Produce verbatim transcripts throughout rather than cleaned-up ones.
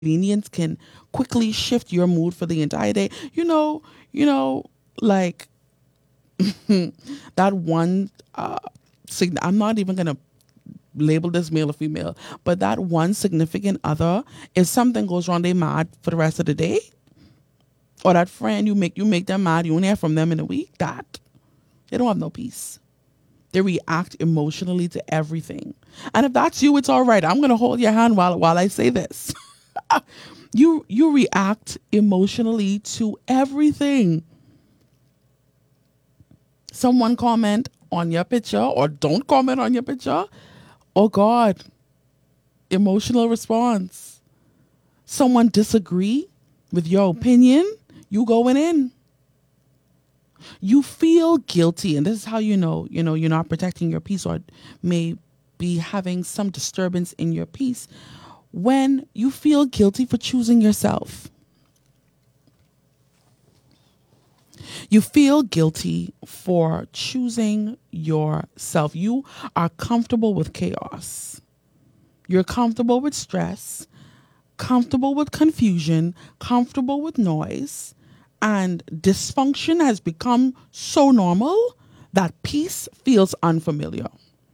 inconvenience can quickly shift your mood for the entire day. You know, you know, like that one. Uh, sig- I'm not even gonna label this male or female, but that one significant other, if something goes wrong, they mad for the rest of the day. Or that friend you make you make them mad, you only hear from them in a week. That they don't have no peace. They react emotionally to everything. And if that's you, it's all right. I'm gonna hold your hand while while I say this. you you react emotionally to everything. Someone comment on your picture or don't comment on your picture. Oh God, emotional response. Someone disagree with your opinion, you going in. You feel guilty, and this is how you know, you know, you're not protecting your peace or may be having some disturbance in your peace when you feel guilty for choosing yourself. You feel guilty for choosing yourself. You are comfortable with chaos. You're comfortable with stress, comfortable with confusion, comfortable with noise, and dysfunction has become so normal that peace feels unfamiliar.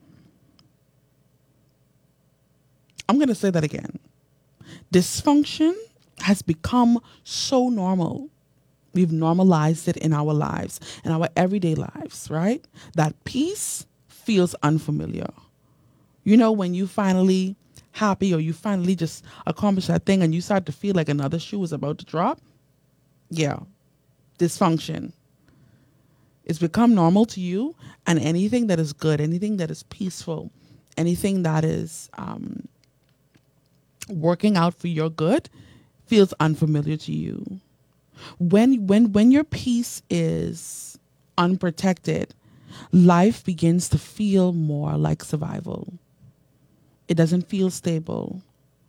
I'm going to say that again. Dysfunction has become so normal. We've normalized it in our lives, in our everyday lives, right? That peace feels unfamiliar. You know, when you finally happy or you finally just accomplish that thing and you start to feel like another shoe is about to drop? Yeah, dysfunction. It's become normal to you, and anything that is good, anything that is peaceful, anything that is um, working out for your good feels unfamiliar to you. When when when your peace is unprotected, life begins to feel more like survival. It doesn't feel stable.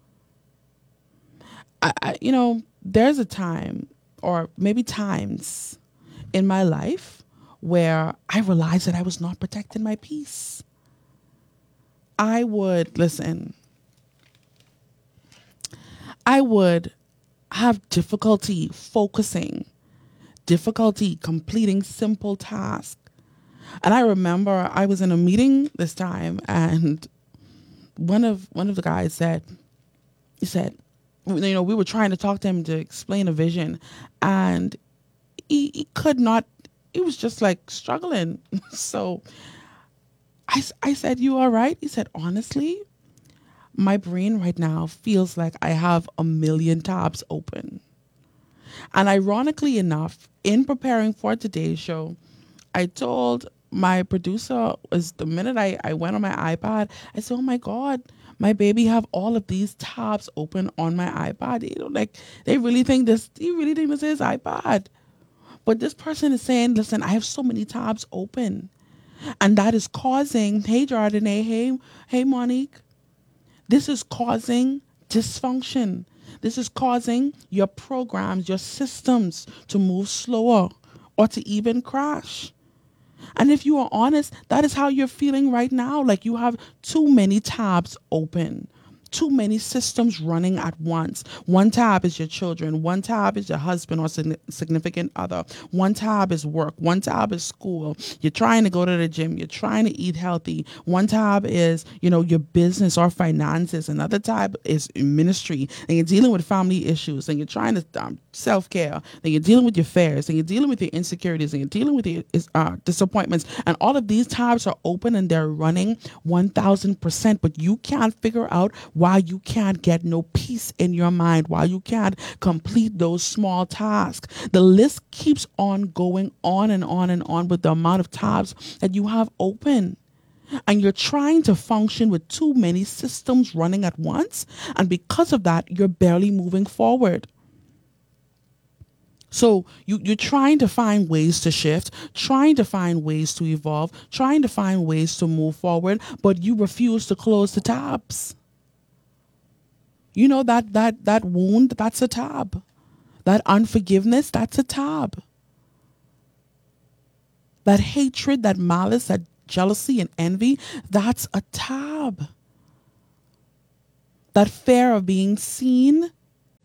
I, I you know, there's a time or maybe times in my life where I realized that I was not protecting my peace. I would listen. I would have difficulty focusing, difficulty completing simple tasks. And I remember I was in a meeting this time, and one of one of the guys said, he said, you know, we were trying to talk to him to explain a vision, and he, he could not. He was just like struggling. So I, s- I said, "You all right?" He said, "Honestly, my brain right now feels like I have a million tabs open." And ironically enough, in preparing for today's show, I told my producer was the minute I, I went on my iPad, I said, "Oh my God, my baby have all of these tabs open on my iPad." You know, like they really think this, you really think this is iPad. But this person is saying, listen, I have so many tabs open. And that is causing, hey Jordan, hey, hey, hey Monique, this is causing dysfunction. This is causing your programs, your systems to move slower or to even crash. And if you are honest, that is how you're feeling right now. Like you have too many tabs open. Too many systems running at once. One tab is your children. One tab is your husband or significant other. One tab is work. One tab is school. You're trying to go to the gym. You're trying to eat healthy. One tab is, you know, your business or finances. Another tab is ministry. And you're dealing with family issues. And you're trying to um, self-care. And you're dealing with your fears. And you're dealing with your insecurities. And you're dealing with your uh, disappointments. And all of these tabs are open and they're running one thousand percent. But you can't figure out why you can't get no peace in your mind, why you can't complete those small tasks. The list keeps on going on and on and on with the amount of tabs that you have open. And you're trying to function with too many systems running at once. And because of that, you're barely moving forward. So you, you're trying to find ways to shift, trying to find ways to evolve, trying to find ways to move forward, but you refuse to close the tabs. You know that that that wound, that's a tab. That unforgiveness, that's a tab. That hatred, that malice, that jealousy and envy, that's a tab. That fear of being seen,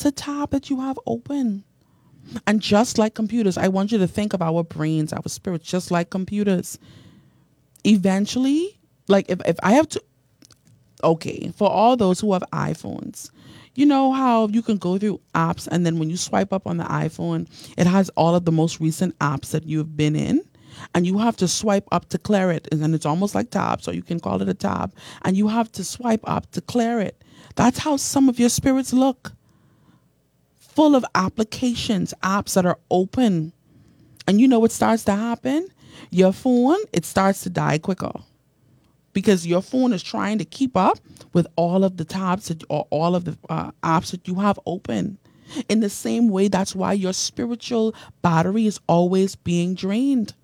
That's a tab that you have open. And just like computers, I want you to think of our brains, our spirits, just like computers. Eventually, like if, if I have to, okay, for all those who have iPhones, you know how you can go through apps and then when you swipe up on the iPhone, it has all of the most recent apps that you've been in. And you have to swipe up to clear it. And then it's almost like tabs, or you can call it a tab. And you have to swipe up to clear it. That's how some of your spirits look. Full of applications, apps that are open. And you know what starts to happen? Your phone, it starts to die quicker. Because your phone is trying to keep up with all of the tabs that, or all of the uh, apps that you have open. In the same way, that's why your spiritual battery is always being drained.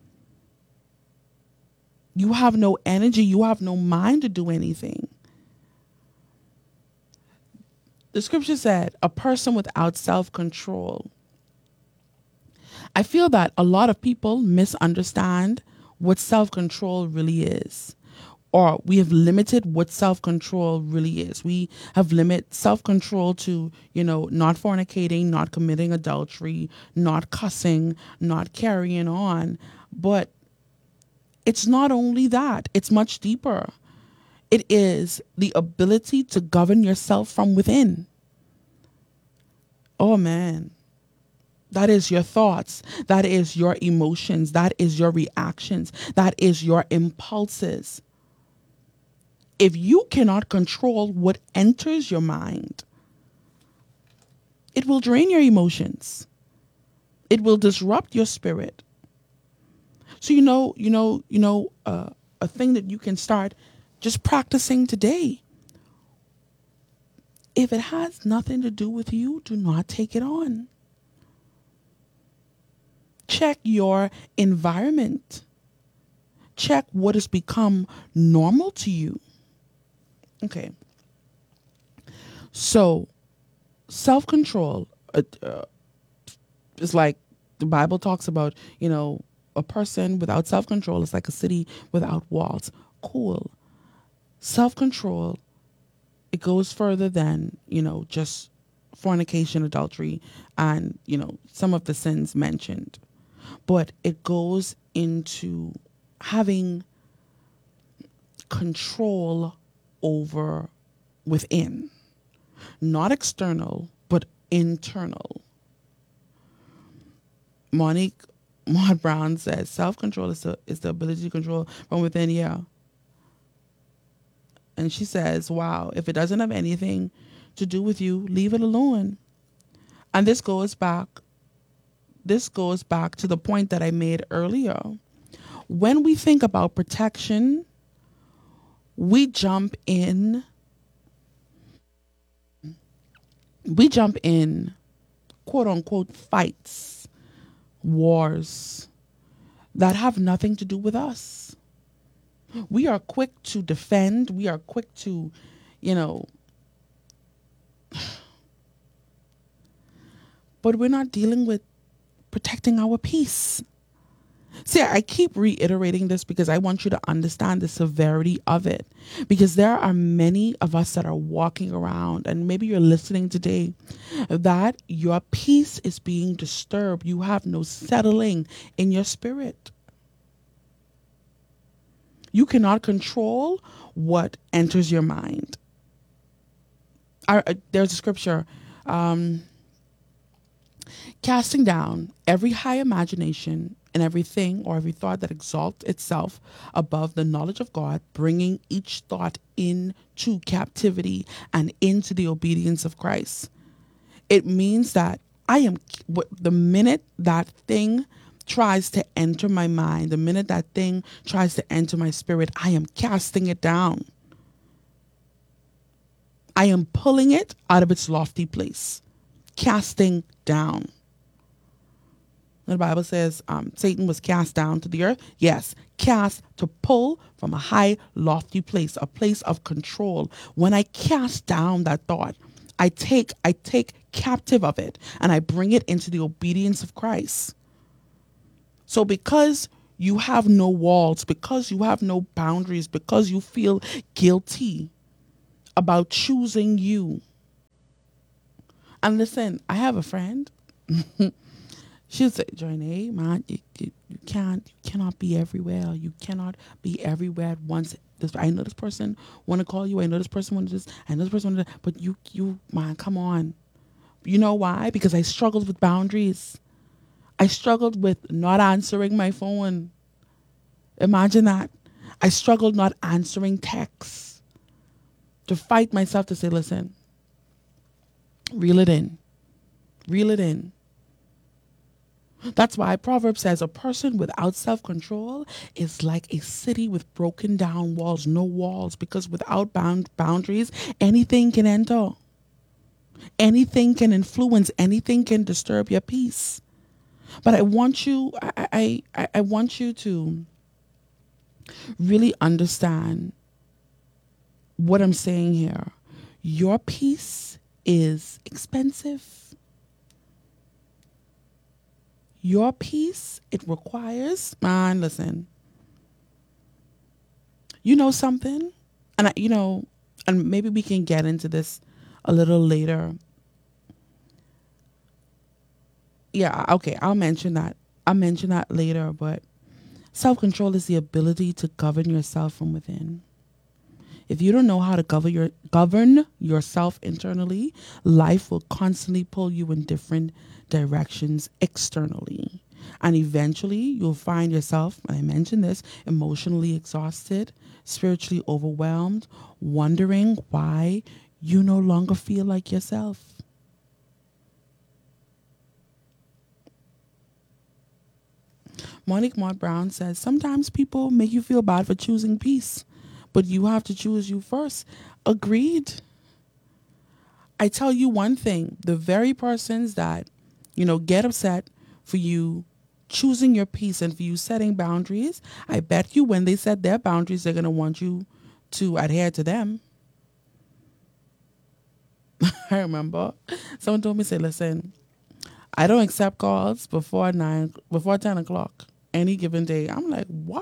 You have no energy. You have no mind to do anything. The scripture said, a person without self-control. I feel that a lot of people misunderstand what self-control really is. Or we have limited what self-control really is. We have limited self-control to, you know, not fornicating, not committing adultery, not cussing, not carrying on. But it's not only that, it's much deeper. It is the ability to govern yourself from within. Oh man, that is your thoughts. That is your emotions. That is your reactions. That is your impulses. If you cannot control what enters your mind, it will drain your emotions. It will disrupt your spirit. So, you know, you know, you know, uh, a thing that you can start just practicing today. If it has nothing to do with you, do not take it on. Check your environment. Check what has become normal to you. Okay. So, self-control uh, uh, is like the Bible talks about, you know, a person without self-control is like a city without walls. Cool. Self-control, it goes further than, you know, just fornication, adultery, and, you know, some of the sins mentioned. But it goes into having control over within. Not external, but internal. Monique Maud Brown says self-control is the, is the ability to control from within, yeah. And she says, wow, if it doesn't have anything to do with you, leave it alone. And this goes back, this goes back to the point that I made earlier. When we think about protection, we jump in, we jump in, quote unquote, fights, wars that have nothing to do with us. We are quick to defend. We are quick to, you know, but we're not dealing with protecting our peace. See, I keep reiterating this because I want you to understand the severity of it. Because there are many of us that are walking around, and maybe you're listening today, that your peace is being disturbed. You have no settling in your spirit. You cannot control what enters your mind. I, uh, there's a scripture, um, casting down every high imagination and everything or every thought that exalts itself above the knowledge of God, bringing each thought into captivity and into the obedience of Christ. It means that I am, the minute that thing tries to enter my mind, the minute that thing tries to enter my spirit, I am casting it down. I am pulling it out of its lofty place, casting down. The Bible says um, Satan was cast down to the earth. Yes, cast, to pull from a high, lofty place, a place of control. When I cast down that thought, I take, I take captive of it and I bring it into the obedience of Christ. So because you have no walls, because you have no boundaries, because you feel guilty about choosing you, And listen, I have a friend. She'll say, Johnny, man, you, you, you can't, you cannot be everywhere. You cannot be everywhere at once. This, I know this person want to call you. I know this person want to this. I know this person want to, but you, you, man, come on. You know why? Because I struggled with boundaries. I struggled with not answering my phone. Imagine that. I struggled not answering texts. To fight myself to say, listen, reel it in. Reel it in. That's why Proverbs says a person without self-control is like a city with broken down walls, no walls, because without bound boundaries, anything can enter. Anything can influence, anything can disturb your peace. But I want you, I, I, I want you to really understand what I'm saying here. Your peace is expensive. Your peace, it requires, man, listen, you know something? And, I, you know, and maybe we can get into this a little later. Yeah, okay, I'll mention that. I'll mention that later, but self-control is the ability to govern yourself from within. If you don't know how to govern your govern yourself internally, life will constantly pull you in different directions externally. And eventually you'll find yourself, and I mentioned this, emotionally exhausted, spiritually overwhelmed, wondering why you no longer feel like yourself. Monique Mott Brown says, sometimes people make you feel bad for choosing peace, but you have to choose you first. Agreed. I tell you one thing, the very persons that, you know, get upset for you choosing your peace and for you setting boundaries, I bet you when they set their boundaries, they're going to want you to adhere to them. I remember someone told me, say, listen, I don't accept calls before nine, before ten o'clock any given day. I'm like, what?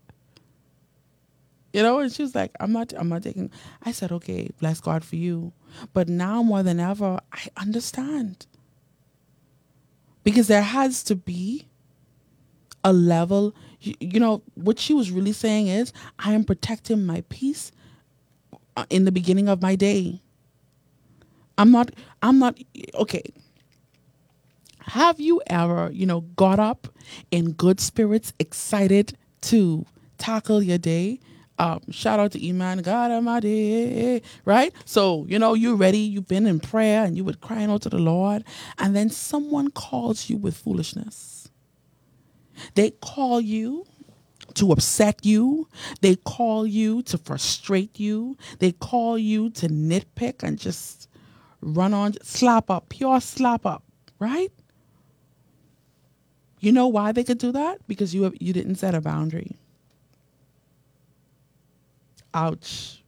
You know, and she was like, I'm not, I'm not taking, I said, okay, bless God for you. But now more than ever, I understand. Because there has to be a level, you, you know, what she was really saying is, I am protecting my peace in the beginning of my day. I'm not, I'm not, okay. Have you ever, you know, got up in good spirits, excited to tackle your day? Um, shout out to Iman, God of my day, right? So, you know, you're ready, you've been in prayer and you were crying out to the Lord, and then someone calls you with foolishness. They call you to upset you. They call you to frustrate you. They call you to nitpick and just run on, slap up, pure slap up, right? You know why they could do that? Because you have, you didn't set a boundary. Ouch.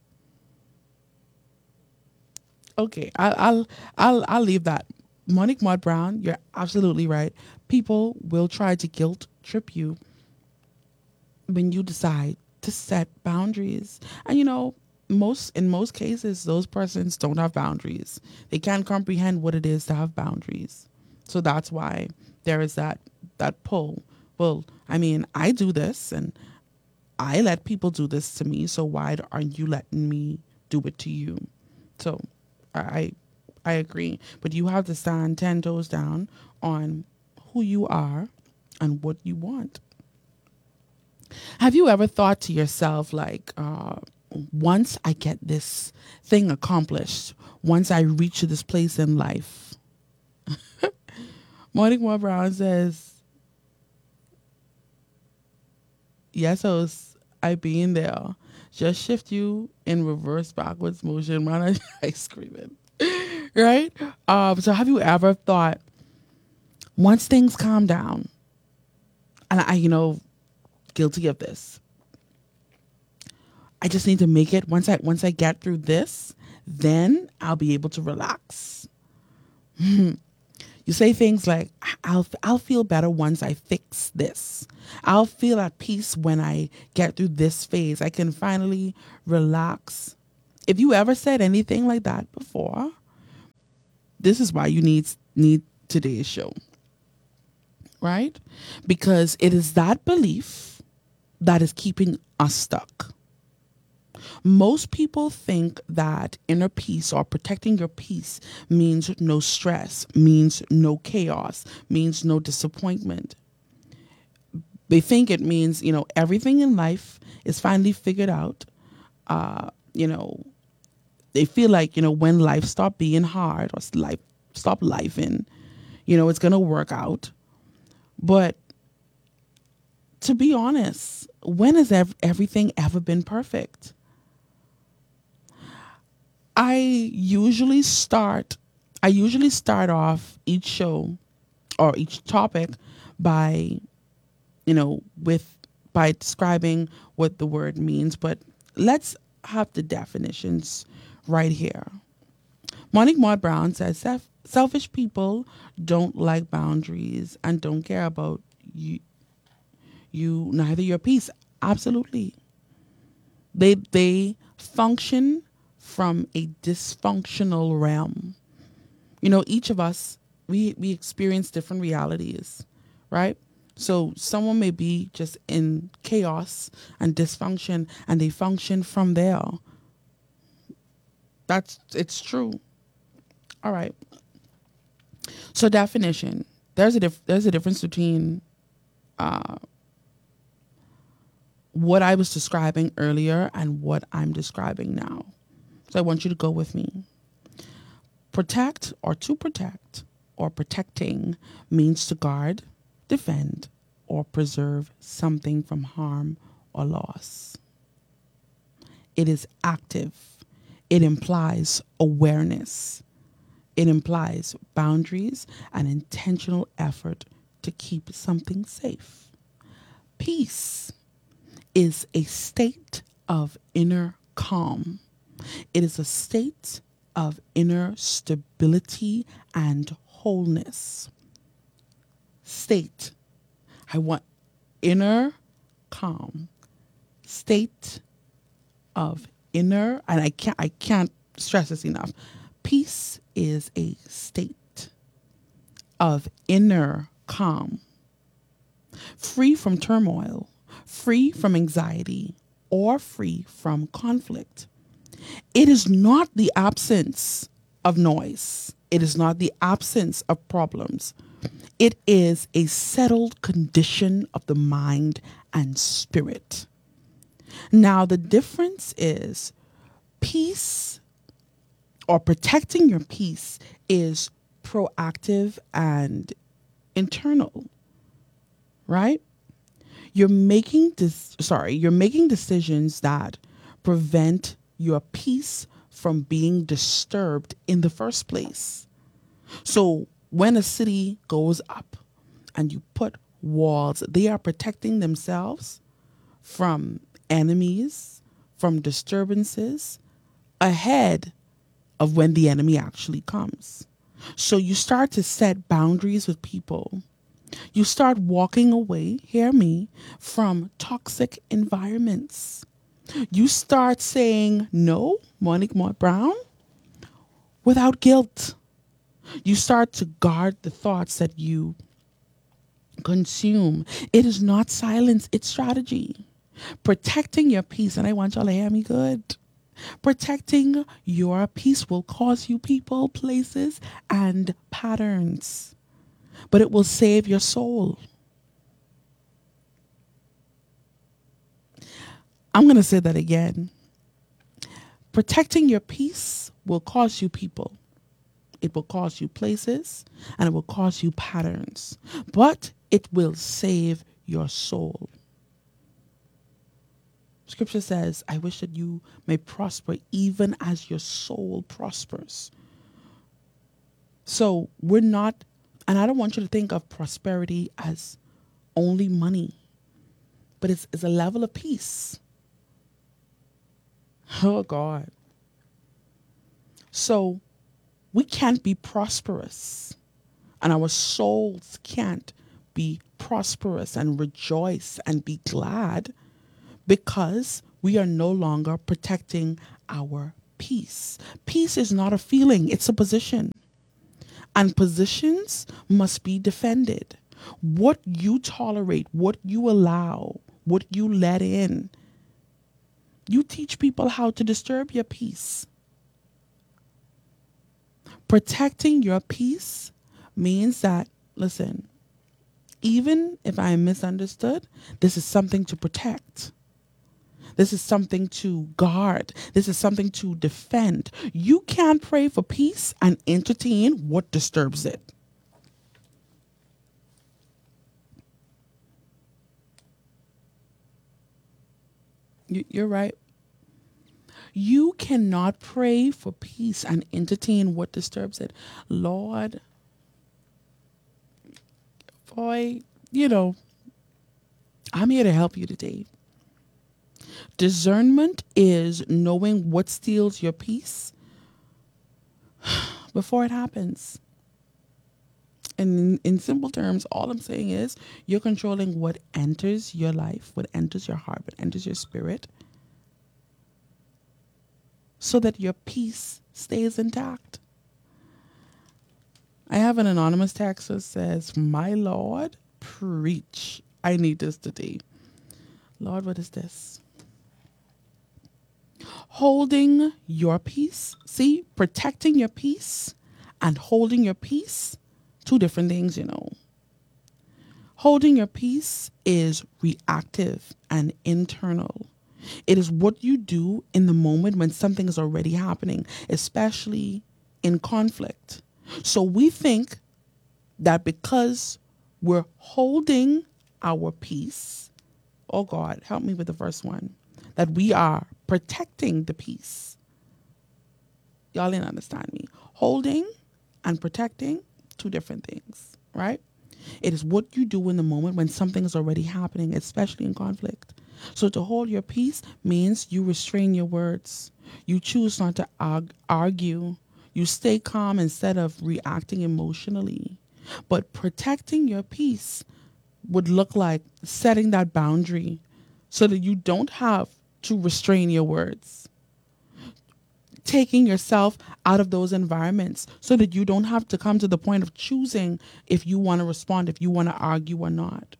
Okay, I'll I'll I'll, I'll leave that. Monique Mott Brown, you're absolutely right. People will try to guilt trip you when you decide to set boundaries. And you know, most in most cases, those persons don't have boundaries. They can't comprehend what it is to have boundaries. So that's why there is that that pull. Well, I mean, I do this and I let people do this to me, so why aren't you letting me do it to you? So I I agree. But you have to stand ten toes down on who you are and what you want. Have you ever thought to yourself, like, uh, once I get this thing accomplished, once I reach this place in life? Monique Moore Brown says, yes, host, I been there. Just shift you in reverse backwards motion, man. I screaming. Right? Um, so have you ever thought, once things calm down, and I, you know, guilty of this, I just need to make it, once I once I get through this, then I'll be able to relax. You say things like, I'll I'll feel better once I fix this. I'll feel at peace when I get through this phase. I can finally relax. If you ever said anything like that before, This is why you need need today's show, right? Because it is that belief that is keeping us stuck. Most people think that inner peace or protecting your peace means no stress, means no chaos, means no disappointment. They think it means, you know, everything in life is finally figured out. Uh, you know, they feel like, you know, when life stop being hard or life stop lifing, you know, it's going to work out. But to be honest, when has ev- everything ever been perfect? I usually start I usually start off each show or each topic by, you know, with by describing what the word means, but let's have the definitions right here. Monique Maud Brown says "Self- selfish people don't like boundaries and don't care about you, you neither your peace. Absolutely. They they function from a dysfunctional realm. You know, each of us, we we experience different realities, right? So someone may be just in chaos and dysfunction and they function from there. That's it's true. All right. So definition. There's a dif- there's a difference between uh, what I was describing earlier and what I'm describing now. So I want you to go with me. Protect or to protect or protecting means to guard, defend, or preserve something from harm or loss. It is active. It implies awareness. It implies boundaries and intentional effort to keep something safe. Peace is a state of inner calm. It is a state of inner stability and wholeness. State. I want inner calm. State of inner, and I can't I can't stress this enough. Peace is a state of inner calm, free from turmoil, free from anxiety, or free from conflict. It is not the absence of noise. It is not the absence of problems. It is a settled condition of the mind and spirit. Now, the difference is peace or protecting your peace is proactive and internal, right? You're making this, sorry, you're making decisions that prevent your peace from being disturbed in the first place. So when a city goes up and you put walls, they are protecting themselves from enemies, from disturbances ahead of when the enemy actually comes. So you start to set boundaries with people. You start walking away, hear me, from toxic environments. You start saying no, Monique Maud Brown, without guilt. You start to guard the thoughts that you consume. It is not silence, it's strategy. Protecting your peace, and I want y'all to hear me good. Protecting your peace will cause you people, places, and patterns, but it will save your soul. I'm going to say that again. Protecting your peace will cause you people. It will cause you places and it will cause you patterns, but it will save your soul. Scripture says, I wish that you may prosper even as your soul prospers. So we're not, and I don't want you to think of prosperity as only money, but it's, it's a level of peace. Oh, God. So we can't be prosperous, and our souls can't be prosperous and rejoice and be glad because we are no longer protecting our peace. Peace is not a feeling, it's a position. and positions must be defended. What you tolerate, what you allow, what you let in, you teach people how to disturb your peace. Protecting your peace means that, listen, even if I am misunderstood, this is something to protect. This is something to guard. This is something to defend. You can't pray for peace and entertain what disturbs it. You- You're right. You cannot pray for peace and entertain what disturbs it. Lord, boy, you know, I'm here to help you today. Discernment is knowing what steals your peace before it happens. And in, in simple terms, all I'm saying is you're controlling what enters your life, what enters your heart, what enters your spirit, so that your peace stays intact. I have an anonymous text that says, "My Lord, preach. I need this today." Lord, what is this? Holding your peace. See, protecting your peace and holding your peace, two different things, you know. Holding your peace is reactive and internal. It is what you do in the moment when something is already happening, especially in conflict. So we think that because we're holding our peace, oh God, help me with the first one, that we are protecting the peace. Y'all didn't understand me. Holding and protecting, two different things, right? It is what you do in the moment when something is already happening, especially in conflict. So to hold your peace means you restrain your words. You choose not to arg- argue. You stay calm instead of reacting emotionally. But protecting your peace would look like setting that boundary so that you don't have to restrain your words. Taking yourself out of those environments so that you don't have to come to the point of choosing if you want to respond, if you want to argue or not.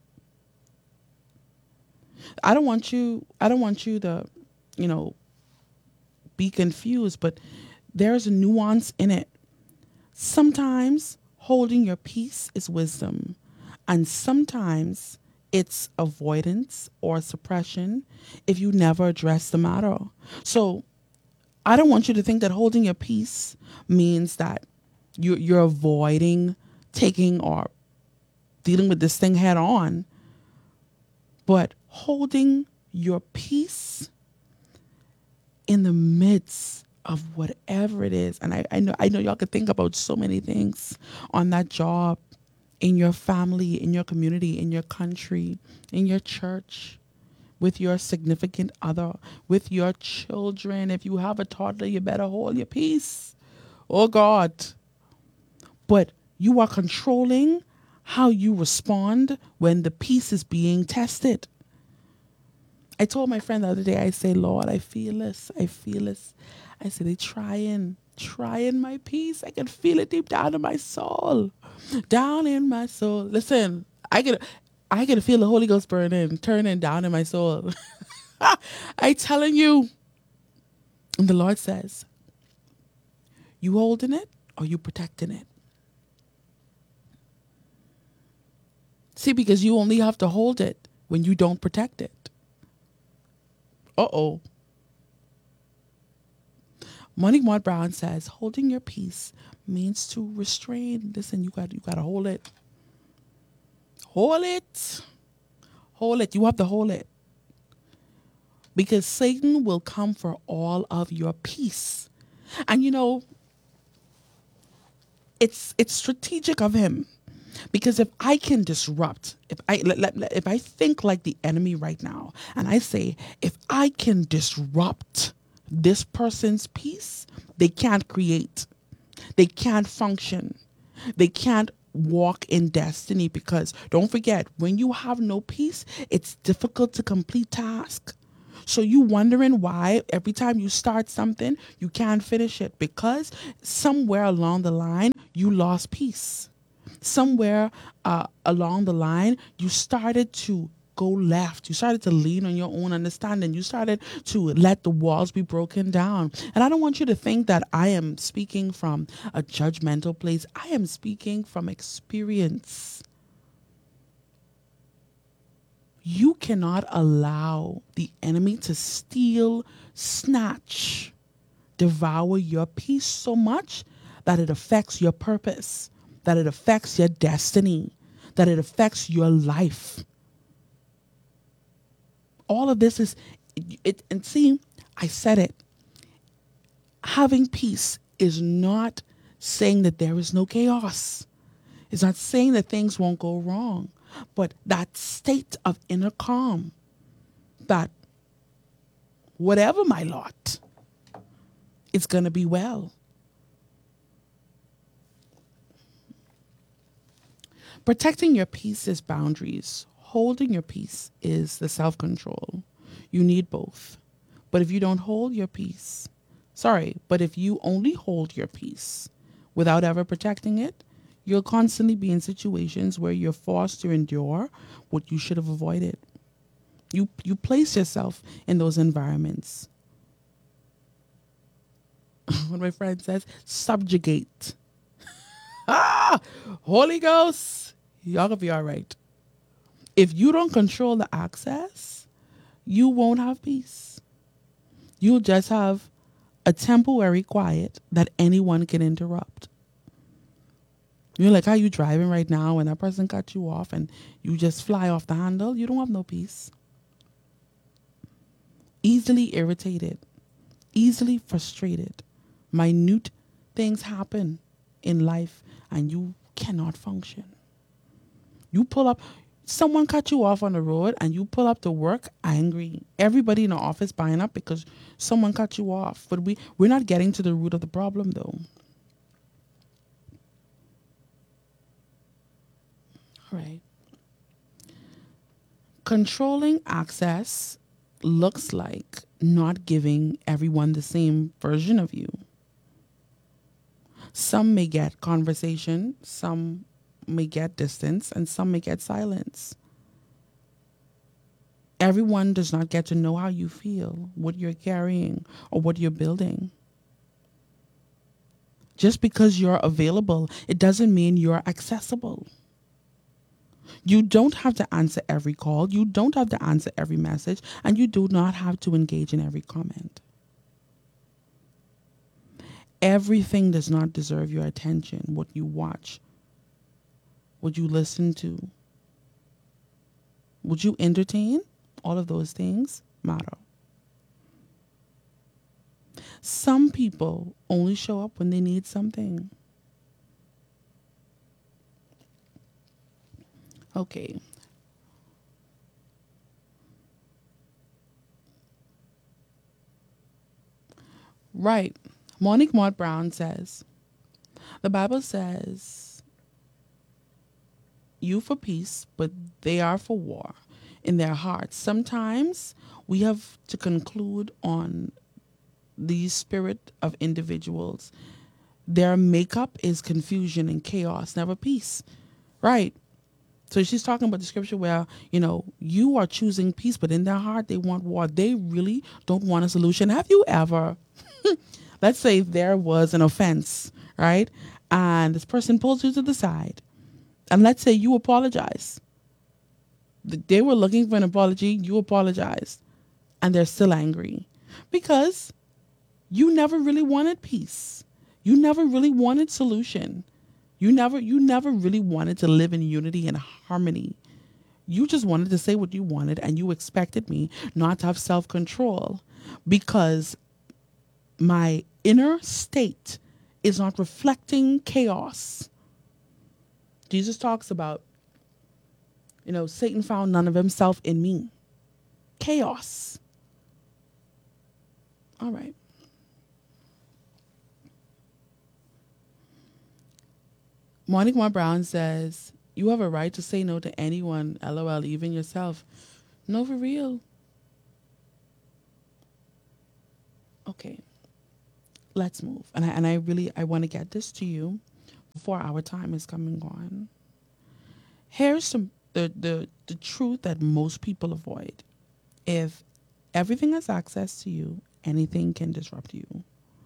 I don't want you, I don't want you to, you know, be confused, but there's a nuance in it. Sometimes holding your peace is wisdom, and sometimes it's avoidance or suppression if you never address the matter. So I don't want you to think that holding your peace means that you're, you're avoiding taking or dealing with this thing head on. But holding your peace in the midst of whatever it is. And I, I know I know y'all could think about so many things on that job, in your family, in your community, in your country, in your church, with your significant other, with your children. If you have a toddler, you better hold your peace. Oh God. But you are controlling how you respond when the peace is being tested. I told my friend the other day, I say, Lord, I feel this. I feel this. I said, they trying, trying my peace. I can feel it deep down in my soul. Down in my soul. Listen, I can I can feel the Holy Ghost burning, turning down in my soul. I telling you. And the Lord says, you holding it or you protecting it? See, because you only have to hold it when you don't protect it. Uh-oh. Monique Maud Brown says, holding your peace means to restrain. Listen, you got you got to hold it. Hold it. Hold it. You have to hold it. Because Satan will come for all of your peace. And you know, it's it's strategic of him. Because if I can disrupt, if I let, let, if I think like the enemy right now, and I say, if I can disrupt this person's peace, they can't create, they can't function, they can't walk in destiny. Because don't forget, when you have no peace, it's difficult to complete tasks. So you wondering why every time you start something, you can't finish it because somewhere along the line, you lost peace. Somewhere uh, along the line, you started to go left. You started to lean on your own understanding. You started to let the walls be broken down. And I don't want you to think that I am speaking from a judgmental place. I am speaking from experience. You cannot allow the enemy to steal, snatch, devour your peace so much that it affects your purpose, that it affects your destiny, that it affects your life. All of this is, it, and see, I said it. Having peace is not saying that there is no chaos. It's not saying that things won't go wrong, but that state of inner calm, that whatever my lot, it's going to be well. Protecting your peace is boundaries. Holding your peace is the self-control. You need both. But if you don't hold your peace, sorry, but if you only hold your peace without ever protecting it, you'll constantly be in situations where you're forced to endure what you should have avoided. You you place yourself in those environments. What my friend says, subjugate. Ah, Holy Ghost, y'all gonna be all right. If you don't control the access, you won't have peace. You'll just have a temporary quiet that anyone can interrupt. You're like, how you driving right now and that person cut you off and you just fly off the handle? You don't have no peace. Easily irritated, easily frustrated. Minute things happen in life and you cannot function. You pull up, someone cut you off on the road and you pull up to work angry. Everybody in the office buying up because someone cut you off. But we, we're not getting to the root of the problem though. All right. Controlling access looks like not giving everyone the same version of you. Some may get conversation, some may get distance, and some may get silence. Everyone does not get to know how you feel, what you're carrying, or what you're building. Just because you're available, it doesn't mean you're accessible. You don't have to answer every call, you don't have to answer every message, and you do not have to engage in every comment. Everything does not deserve your attention. What you watch, what you listen to, would you entertain? All of those things matter. Some people only show up when they need something. Okay. Right. Monique Maud Brown says, the Bible says, you for peace, but they are for war in their hearts. Sometimes we have to conclude on the spirit of individuals. Their makeup is confusion and chaos, never peace. Right. So she's talking about the scripture where, you know, you are choosing peace, but in their heart, they want war. They really don't want a solution. Have you ever, let's say there was an offense, right? And this person pulls you to the side. And let's say you apologize. They were looking for an apology. You apologized. And they're still angry because you never really wanted peace. You never really wanted solution. You never, you never really wanted to live in unity and harmony. You just wanted to say what you wanted and you expected me not to have self-control because my inner state is not reflecting chaos. Jesus talks about, you know, Satan found none of himself in me. Chaos. All right. Monique Moore Brown says, you have a right to say no to anyone, LOL, even yourself. No, for real. Okay, let's move. And I, and I really, I want to get this to you before our time is coming on. Here's some the, the, the truth that most people avoid. If everything has access to you, anything can disrupt you.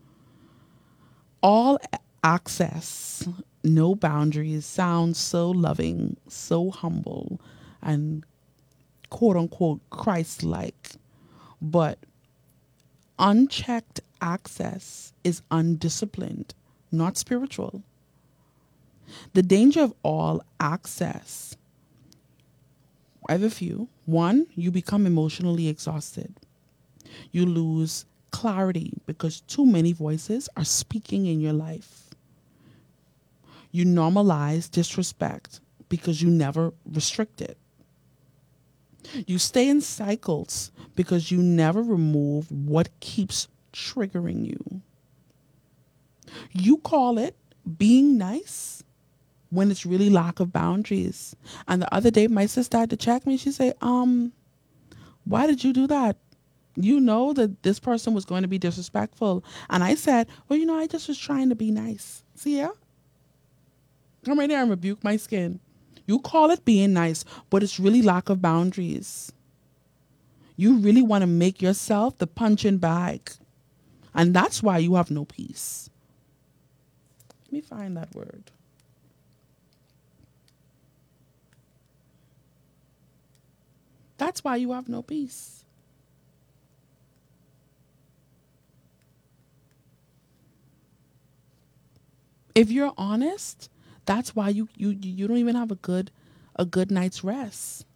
All access, no boundaries sounds so loving, so humble, and quote unquote Christ like. But unchecked access is undisciplined, not spiritual. The danger of all access, I have a few. One, you become emotionally exhausted. You lose clarity because too many voices are speaking in your life. You normalize disrespect because you never restrict it. You stay in cycles because you never remove what keeps triggering you. You call it being nice when it's really lack of boundaries. And the other day, my sister had to check me. She said, um, why did you do that? You know that this person was going to be disrespectful. And I said, well, you know, I just was trying to be nice. See, yeah? Come right there and rebuke my skin. You call it being nice, but it's really lack of boundaries. You really want to make yourself the punching bag. And that's why you have no peace. Let me find that word. That's why you have no peace. If you're honest, that's why you, you, you don't even have a good a good night's rest.